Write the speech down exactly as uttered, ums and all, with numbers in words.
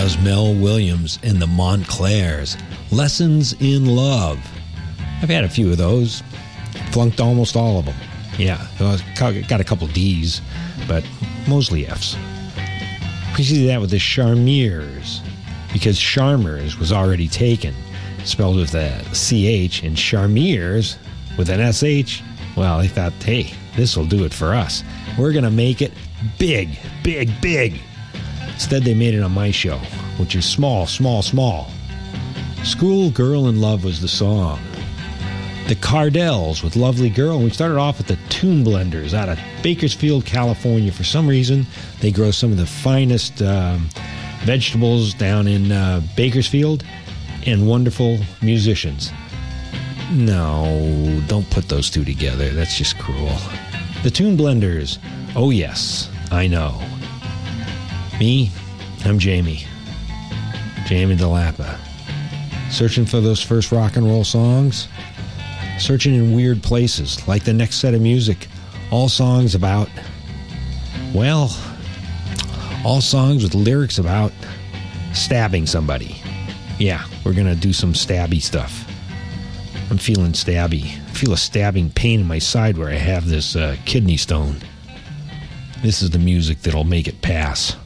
was Mel Williams and the Montclairs. Lessons in Love. I've had a few of those. Flunked almost all of them. Yeah, I got a couple D's, but mostly F's. Preceded that with the Charmiers, because Charmers was already taken, spelled with a C H, and Charmiers with an S H. Well, they thought, hey, this will do it for us. We're going to make it big, big, big. Instead, they made it on my show, which is small, small, small. Schoolgirl in Love was the song. The Cardells with Lovely Girl. And we started off with the Tune Blenders out of Bakersfield, California. For some reason, they grow some of the finest um, vegetables down in uh, Bakersfield, and wonderful musicians. No, don't put those two together. That's just cruel. The Tune Blenders. Oh, yes, I know. Me, I'm Jamie. Jamie DeLappa. Searching for those first rock and roll songs. Searching in weird places, like the next set of music. All songs about, well, all songs with lyrics about stabbing somebody. Yeah, we're going to do some stabby stuff. I'm feeling stabby. I feel a stabbing pain in my side where I have this uh, kidney stone. This is the music that'll make it pass.